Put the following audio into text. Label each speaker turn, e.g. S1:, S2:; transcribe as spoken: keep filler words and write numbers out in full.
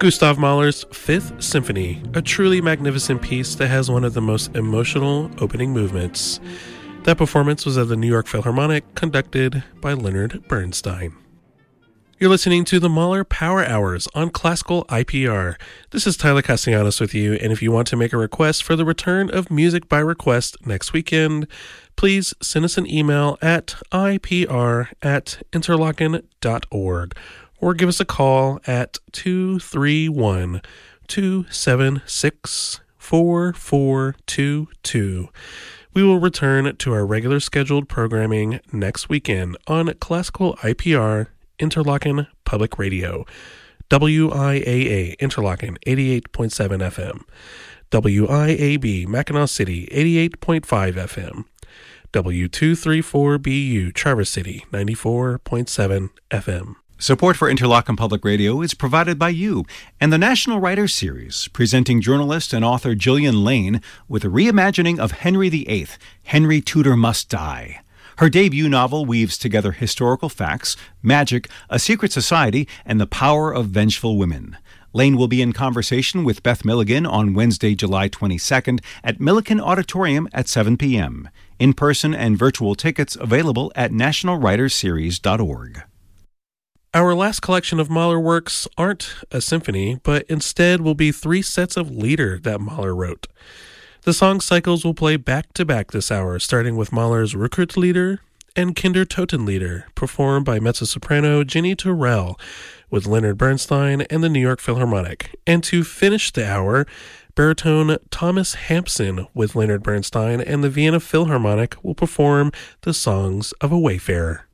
S1: Gustav Mahler's Fifth Symphony, a truly magnificent piece that has one of the most emotional opening movements. That performance was at the New York Philharmonic, conducted by Leonard Bernstein. You're listening to the Mahler Power Hours on Classical I P R. This is Tyler Castellanos with you, and if you want to make a request for the return of Music by Request next weekend, please send us an email at I P R at interlochen dot org. Or give us a call at two three one, two seven six, four four two two. We will return to our regular scheduled programming next weekend on Classical I P R, Interlochen Public Radio, W I A A Interlochen eighty-eight point seven F M, W I A B Mackinac City eighty-eight point five F M, W two thirty-four B U Traverse City ninety-four point seven F M.
S2: Support for Interlochen Public Radio is provided by you and the National Writers Series, presenting journalist and author Gillian Lane with a reimagining of Henry the Eighth, Henry Tudor Must Die. Her debut novel weaves together historical facts, magic, a secret society, and the power of vengeful women. Lane will be in conversation with Beth Milligan on Wednesday, July twenty-second at Millikan Auditorium at seven p.m. In-person and virtual tickets available at national writers series dot org.
S1: Our last collection of Mahler works aren't a symphony, but instead will be three sets of Lieder that Mahler wrote. The song cycles will play back-to-back this hour, starting with Mahler's Rückertlieder and Kindertotenlieder, performed by mezzo-soprano Ginny Turrell with Leonard Bernstein and the New York Philharmonic. And to finish the hour, baritone Thomas Hampson with Leonard Bernstein and the Vienna Philharmonic will perform the Songs of a Wayfarer.